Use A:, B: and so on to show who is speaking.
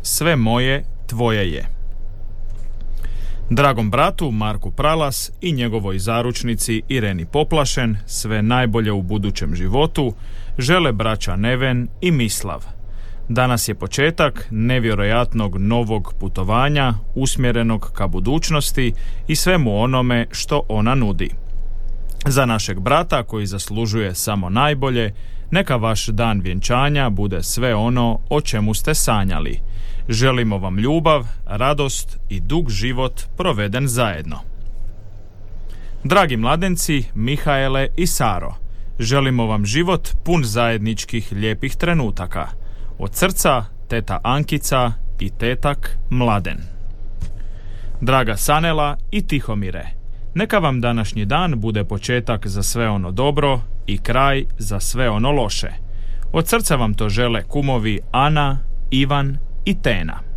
A: sve moje tvoje je. Dragom bratu Marku Pralas i njegovoj zaručnici Ireni Poplašen sve najbolje u budućem životu žele braća Neven i Mislav. Danas je početak nevjerojatnog novog putovanja usmjerenog ka budućnosti i svemu onome što ona nudi. Za našeg brata koji zaslužuje samo najbolje, neka vaš dan vjenčanja bude sve ono o čemu ste sanjali. Želimo vam ljubav, radost i dug život proveden zajedno. Dragi mladenci, Mihaele i Saro, želimo vam život pun zajedničkih lijepih trenutaka. Od srca, teta Ankica i tetak Mladen. Draga Sanela i Tihomire, neka vam današnji dan bude početak za sve ono dobro i kraj za sve ono loše. Od srca vam to žele kumovi Ana, Ivan i Tena.